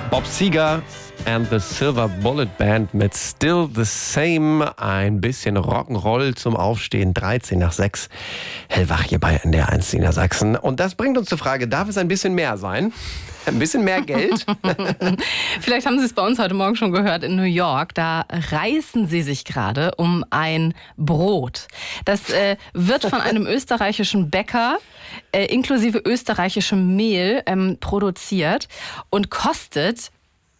Bob Seger and the Silver Bullet Band mit Still the Same. Ein bisschen Rock'n'Roll zum Aufstehen. 13:06. Hellwach hier bei NDR1 Niedersachsen. Und das bringt uns zur Frage, darf es ein bisschen mehr sein? Ein bisschen mehr Geld? Vielleicht haben Sie es bei uns heute Morgen schon gehört in New York. Da reißen sie sich gerade um ein Brot. Das wird von einem österreichischen Bäcker inklusive österreichischem Mehl produziert und kostet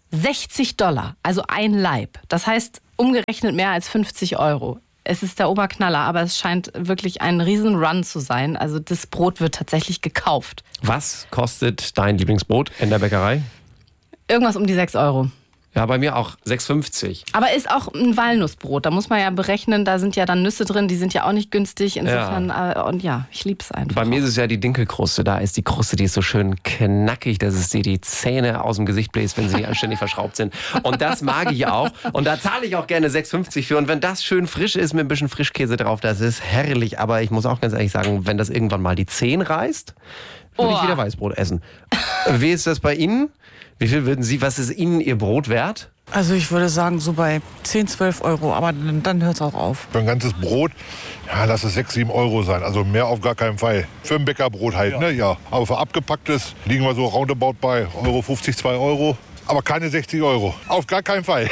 $60, also ein Laib. Das heißt umgerechnet mehr als 50 €. Es ist der Oberknaller, aber es scheint wirklich ein Riesenrun zu sein. Also das Brot wird tatsächlich gekauft. Was kostet dein Lieblingsbrot in der Bäckerei? Irgendwas um die 6 €. Ja, bei mir auch 6,50. Aber ist auch ein Walnussbrot. Da muss man ja berechnen, da sind ja dann Nüsse drin, die sind ja auch nicht günstig. Insofern, und ja, ich liebe es einfach. Bei mir ist es ja die Dinkelkruste. Da ist die Kruste, die ist so schön knackig, dass es dir die Zähne aus dem Gesicht bläst, wenn sie nicht anständig verschraubt sind. Und das mag ich auch. Und da zahle ich auch gerne 6,50 für. Und wenn das schön frisch ist mit ein bisschen Frischkäse drauf, das ist herrlich. Aber ich muss auch ganz ehrlich sagen, wenn das irgendwann mal die Zähne reißt, würde ich wieder Weißbrot essen. Wie ist das bei Ihnen? Wie viel würden Sie, was ist Ihnen Ihr Brot wert? Also ich würde sagen so bei 10, 12 €, aber dann hört es auch auf. Für ein ganzes Brot, ja, lass es 6, 7 € sein. Also mehr auf gar keinen Fall. Für ein Bäckerbrot halt, ne? Ja. Aber für abgepacktes liegen wir so roundabout bei 1,50 €, 2 €. Aber keine 60 €. Auf gar keinen Fall.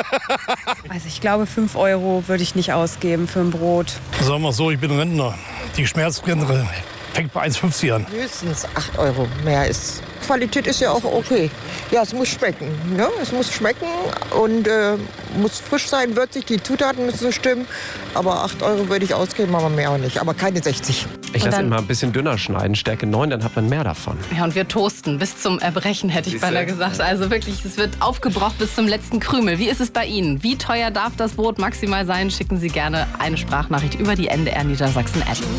Also ich glaube, 5 € würde ich nicht ausgeben für ein Brot. Sagen wir so, ich bin Rentner. Die Schmerzgrenze fängt bei 1,50 an. Höchstens 8 €. Mehr ist. Qualität ist ja auch okay. Ja, es muss schmecken. Ne? Es muss schmecken und muss frisch sein, würzig. Die Zutaten müssen stimmen. Aber 8 € würde ich ausgeben, aber mehr auch nicht. Aber keine 60. Ich lasse ihn mal ein bisschen dünner schneiden, Stärke 9, dann hat man mehr davon. Ja, und wir toasten bis zum Erbrechen, hätte ich beinahe gesagt. Also wirklich, es wird aufgebraucht bis zum letzten Krümel. Wie ist es bei Ihnen? Wie teuer darf das Brot maximal sein? Schicken Sie gerne eine Sprachnachricht über die NDR Niedersachsen App.